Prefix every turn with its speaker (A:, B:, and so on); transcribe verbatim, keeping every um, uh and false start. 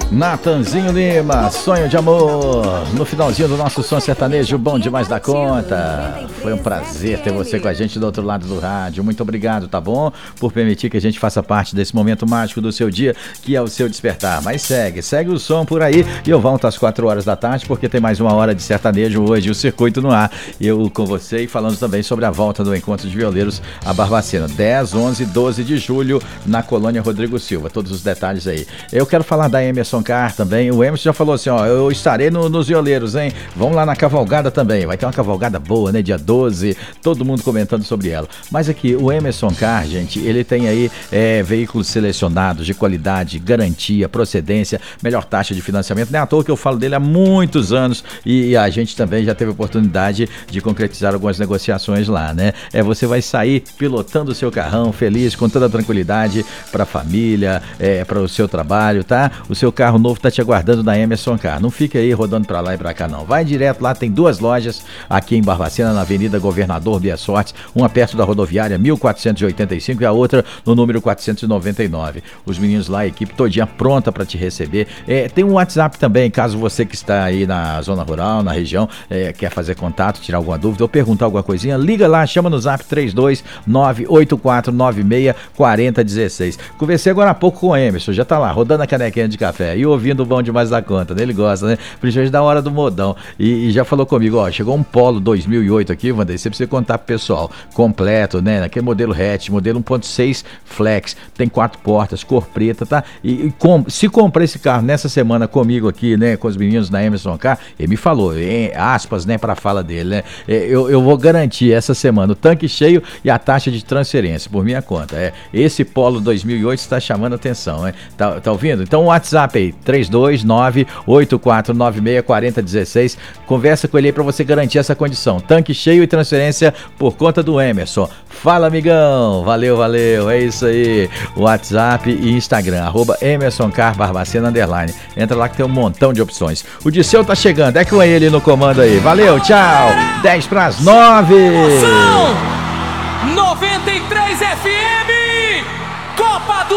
A: Natanzinho Lima, Sonho de Amor, no finalzinho do nosso som sertanejo, bom demais da conta. Foi um prazer ter você com a gente do outro lado do rádio. Muito obrigado, tá bom? Por permitir que a gente faça parte desse momento mágico do seu dia, que é o seu despertar. Mas segue, segue o som por aí. E eu volto às quatro horas da tarde, porque tem mais uma hora de sertanejo hoje, o Circuito no Ar. Eu com você e falando também sobre a volta do Encontro de Violeiros a Barbacena, dez, onze e doze de julho, na Colônia Rodrigo Silva. Todos os detalhes aí. Eu quero falar da Emerson Carr também. O Emerson já falou assim, ó, eu estarei no, nos violeiros, hein? Vamos lá na cavalgada também. Vai ter uma cavalgada boa, né? Dia doze, todo mundo comentando sobre ela. Mas aqui, o Emerson Carr, gente, ele tem aí é, veículos selecionados de qualidade, garantia, procedência, melhor taxa de financiamento. Não é à toa que eu falo dele há muitos anos e a gente também já teve a oportunidade de concretizar algumas negociações lá, né? É, você vai sair pilotando o seu carrão feliz, com toda a tranquilidade para a família, é, para o seu trabalho, tá? O seu carro novo tá te aguardando na Emerson Carr. Não fica aí rodando para lá e para cá, não. Vai direto lá, tem duas lojas aqui em Barbacena, na Avenida Governador Bia Sortes, uma perto da rodoviária mil quatrocentos e oitenta e cinco e a outra no número quatrocentos e noventa e nove. Os meninos lá, a equipe todinha pronta para te receber. É, tem um WhatsApp também, caso você que está aí na zona rural, na região, é, quer fazer contato, tirar alguma dúvida ou perguntar alguma coisinha, liga lá, chama no zap três dois nove oito quatro nove seis quatro zero um seis. Conversei agora há pouco com o Emerson, já tá lá, rodando a canequinha de café e ouvindo o bom demais da conta, né? Ele gosta, né? Principalmente da hora do modão. E, e já falou comigo, ó, chegou um Polo dois mil e oito aqui, Vanday, você precisa contar pro pessoal, completo, né? Naquele modelo hatch, modelo um ponto seis flex, tem quatro portas, cor preta, tá? E, e com, se comprar esse carro nessa semana comigo aqui, né, com os meninos da Emerson Carr, ele me falou, em aspas, né, pra fala dele, né? Eu, eu vou garantir essa semana o tanque cheio e a taxa de transferência, por minha conta. É, esse Polo dois mil e oito está chamando atenção, né? Tá, tá ouvindo? Então o WhatsApp aí, três dois nove oito quatro nove seis quatro zero um seis, conversa com ele aí pra você garantir essa condição, tanque cheio e transferência por conta do Emerson. Fala, amigão, valeu, valeu, é isso aí, WhatsApp e Instagram, arroba Emerson Carr Barbacena underline, entra lá que tem um montão de opções. O Disseu tá chegando, é com ele no comando aí, valeu, tchau, dez para as nove.
B: noventa e três F M, Copa do